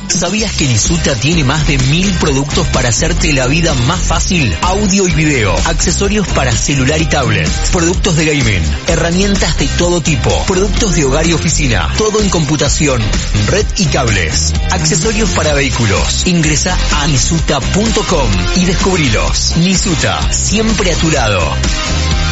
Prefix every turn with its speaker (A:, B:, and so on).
A: ¿Sabías que Nisuta tiene más de 1000 productos para hacerte la vida más fácil? Audio y video, accesorios para celular y tablet, productos de gaming, herramientas de todo tipo, productos de hogar y oficina, todo en computación, red y cables, accesorios para vehículos. Ingresa a nisuta.com y descubrilos. Nisuta, siempre a tu lado.